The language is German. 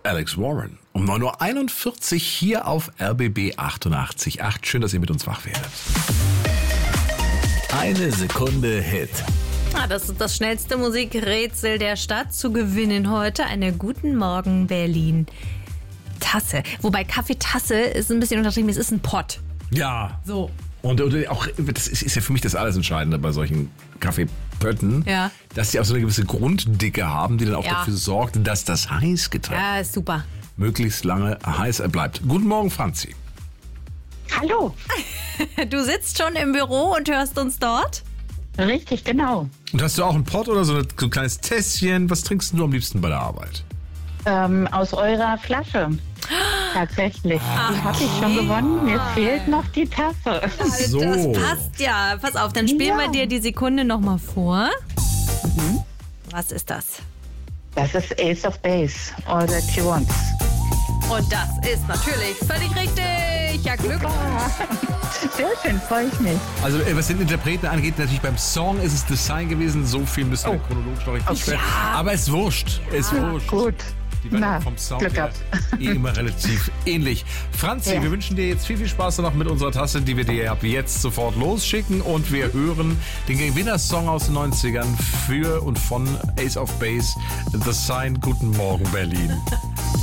Alex Warren. Um 9.41 Uhr hier auf RBB 88.8. Schön, dass ihr mit uns wach werdet. Eine Sekunde Hit. Das ist das schnellste Musikrätsel der Stadt. Zu gewinnen heute eine Guten Morgen Berlin Tasse. Wobei Kaffeetasse ist ein bisschen untertrieben, es ist ein Pott. Ja. So. Und auch, das ist ja für mich das alles Entscheidende bei solchen Kaffeepötten, Ja. dass die auch so eine gewisse Grunddicke haben, die dann auch Ja. dafür sorgt, dass das Heißgetränk Ja, ist super. möglichst lange heiß bleibt. Guten Morgen, Franzi. Hallo, Du sitzt schon im Büro und hörst uns dort? richtig, genau. Und hast du auch einen Pott oder so ein kleines Tässchen? Was trinkst du am liebsten bei der Arbeit? Aus eurer Flasche. Tatsächlich. Die habe ich schon gewonnen. Mir fehlt noch die Tasse. So. Das passt ja. Pass auf, dann spielen wir dir die Sekunde nochmal vor. Was ist das? Das ist Ace of Base. All that she wants. Und das ist natürlich völlig richtig. Ja, Glück. Sehr schön, freue ich mich. Also was den Interpreten angeht, natürlich beim Song ist es The Sign gewesen. So viel müssen wir chronologisch noch richtig werden. Aber es ist wurscht. Es ist wurscht. Gut. Die werden Na, vom Sound Glück her gehabt. immer relativ ähnlich. Franzi, Ja. wir wünschen dir jetzt viel, viel Spaß noch mit unserer Tasse, die wir dir ab jetzt sofort losschicken. Und wir hören den Gewinnersong aus den 90ern für und von Ace of Base, The Sign. Guten Morgen, Berlin.